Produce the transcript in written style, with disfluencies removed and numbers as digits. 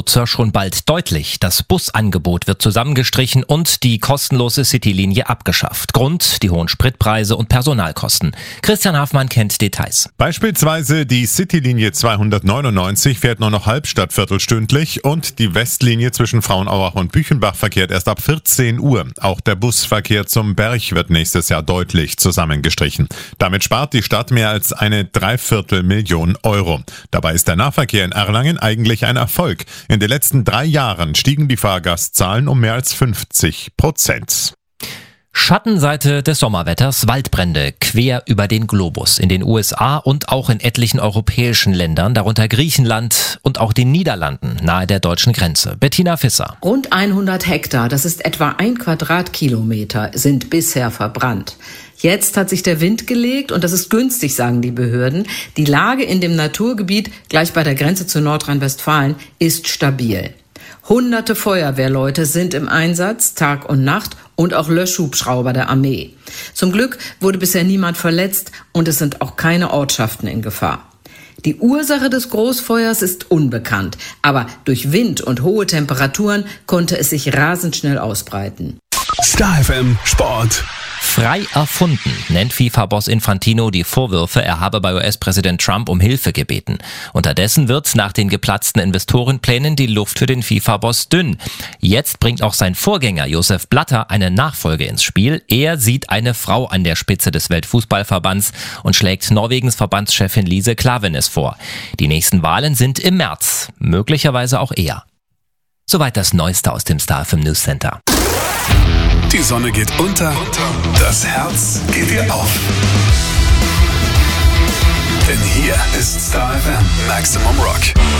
Nutzer schon bald deutlich. Das Busangebot wird zusammengestrichen und die kostenlose Citylinie abgeschafft. Grund: die hohen Spritpreise und Personalkosten. Christian Hafmann kennt Details. Beispielsweise die Citylinie 299 fährt nur noch halb statt viertelstündlich und die Westlinie zwischen Frauenauach und Büchenbach verkehrt erst ab 14 Uhr. Auch der Busverkehr zum Berg wird nächstes Jahr deutlich zusammengestrichen. Damit spart die Stadt mehr als eine 3/4 Million Euro. Dabei ist der Nahverkehr in Erlangen eigentlich ein Erfolg. In den letzten 3 Jahren stiegen die Fahrgastzahlen um mehr als 50%. Schattenseite des Sommerwetters: Waldbrände quer über den Globus. In den USA und auch in etlichen europäischen Ländern, darunter Griechenland und auch den Niederlanden, nahe der deutschen Grenze. Bettina Visser. Rund 100 Hektar, das ist etwa 1 Quadratkilometer, sind bisher verbrannt. Jetzt hat sich der Wind gelegt und das ist günstig, sagen die Behörden. Die Lage in dem Naturgebiet, gleich bei der Grenze zu Nordrhein-Westfalen, ist stabil. Hunderte Feuerwehrleute sind im Einsatz, Tag und Nacht, und auch Löschhubschrauber der Armee. Zum Glück wurde bisher niemand verletzt und es sind auch keine Ortschaften in Gefahr. Die Ursache des Großfeuers ist unbekannt, aber durch Wind und hohe Temperaturen konnte es sich rasend schnell ausbreiten. Star FM Sport. Frei erfunden, nennt FIFA-Boss Infantino die Vorwürfe, er habe bei US-Präsident Trump um Hilfe gebeten. Unterdessen wird nach den geplatzten Investorenplänen die Luft für den FIFA-Boss dünn. Jetzt bringt auch sein Vorgänger Josef Blatter eine Nachfolge ins Spiel. Er sieht eine Frau an der Spitze des Weltfußballverbands und schlägt Norwegens Verbandschefin Lise Klaveness vor. Die nächsten Wahlen sind im März, möglicherweise auch eher. Soweit das Neueste aus dem Star FM News Center. Die Sonne geht unter, das Herz geht ihr auf. Denn hier ist Star FM Maximum Rock.